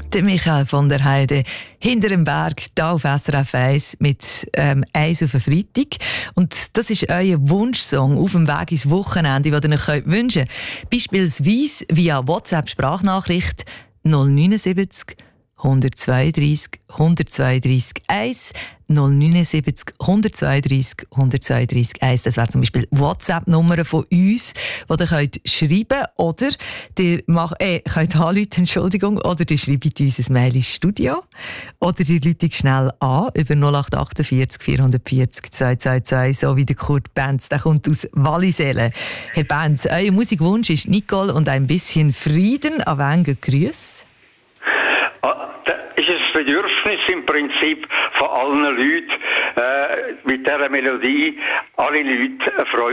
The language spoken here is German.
Der Michael von der Heide hinter dem Berg, hier auf SRF 1 mit «Eis auf den Freitag». Und das ist euer Wunschsong auf dem Weg ins Wochenende, den ihr euch wünschen könnt. Beispielsweise via WhatsApp-Sprachnachricht 079 132 132 1 079 132 132 1. Das wäre zum Beispiel WhatsApp-Nummer von uns, die ihr könnt schreiben oder ihr könnt anrufen, Entschuldigung, oder ihr schreibt uns ein Mail ins Studio oder ihr ruft schnell an über 0848 440 222, so wie der Kurt Benz, der kommt aus Wallisellen. Herr Benz, euer Musikwunsch ist Nicole und ein bisschen Frieden. An wen geht Grüße? Ist es das Bedürfnis im Prinzip von allen Leuten, mit dieser Melodie alle Leute Freude